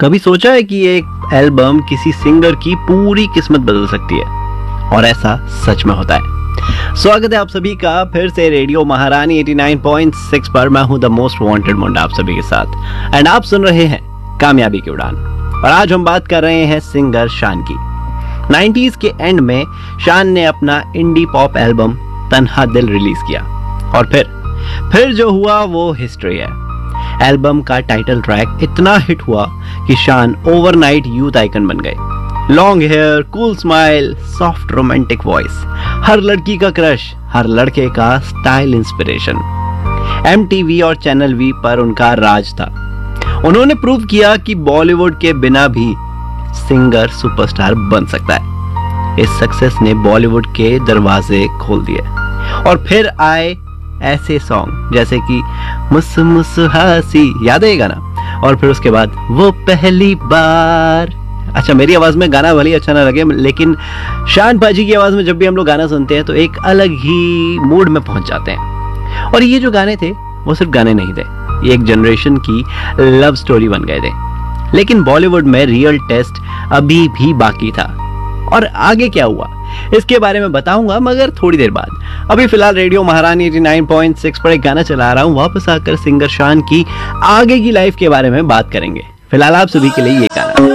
कभी सोचा है कि एक एल्बम किसी सिंगर की पूरी किस्मत बदल सकती है? और ऐसा सच में होता है। स्वागत है आप सभी का फिर से रेडियो महारानी 89.6 पर। मैं हूं द मोस्ट वांटेड मुंडा आप सभी के साथ, एंड आप सुन रहे हैं कामयाबी की उड़ान। और आज हम बात कर रहे हैं सिंगर शान की। 90s के एंड में शान ने अपना इंडी पॉप एल्बम तन्हा दिल रिलीज किया, और फिर जो हुआ वो हिस्ट्री है। एल्बम का टाइटल ट्रैक इतना हिट हुआ कि शान ओवरनाइट यूथ आइकन बन गए। Long hair, cool smile, soft romantic voice, हर लड़की का क्रश, हर लड़के का स्टाइल इंस्पिरेशन। MTV और चैनल V पर उनका राज था। उन्होंने प्रूव किया कि बॉलीवुड के बिना भी सिंगर सुपरस्टार बन सकता है। इस सक्सेस ने बॉलीवुड के दरवाजे खोल दिए। और फिर आए ऐसे सॉन्ग जैसे कि मुस मुस हंसी, याद है ये गाना? और फिर उसके बाद वो पहली बार। अच्छा, मेरी आवाज में गाना भले अच्छा ना लगे, लेकिन शान पाजी की आवाज में जब भी हम लोग गाना सुनते हैं तो एक अलग ही मूड में पहुंच जाते हैं। और ये जो गाने थे वो सिर्फ गाने नहीं थे, ये एक जनरेशन की लव स्टोरी बन गए थे। लेकिन बॉलीवुड में रियल टेस्ट अभी भी बाकी था। और आगे क्या हुआ इसके बारे में बताऊंगा, मगर थोड़ी देर बाद। अभी फिलहाल रेडियो महारानी 89.6 पर एक गाना चला रहा हूं। वापस आकर सिंगर शान की आगे की लाइफ के बारे में बात करेंगे। फिलहाल आप सभी के लिए ये गाना।